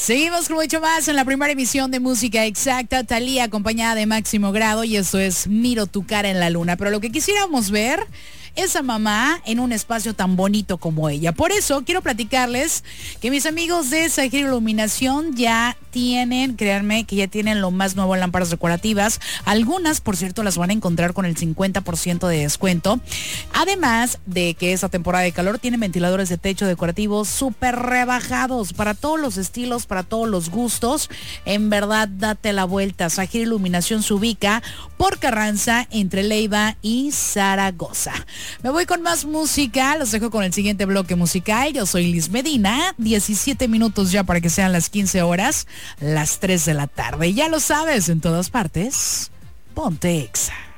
Seguimos con mucho más en la primera emisión de Música Exacta. Thalía acompañada de Máximo Grado y esto es Miro tu cara en la luna. Pero lo que quisiéramos ver es a mamá en un espacio tan bonito como ella. Por eso quiero platicarles que mis amigos de Sahir Iluminación ya tienen, créanme, que ya tienen lo más nuevo en lámparas decorativas. Algunas, por cierto, las van a encontrar con el 50% de descuento. Además de que esta temporada de calor tienen ventiladores de techo decorativos súper rebajados para todos los estilos, para todos los gustos. En verdad, date la vuelta. Sahir Iluminación se ubica por Carranza, entre Leiva y Zaragoza. Me voy con más música, los dejo con el siguiente bloque musical. Yo soy Liz Medina, 17 minutos ya para que sean las 15 horas, las 3 de la tarde. Ya lo sabes, en todas partes, ponte Exa.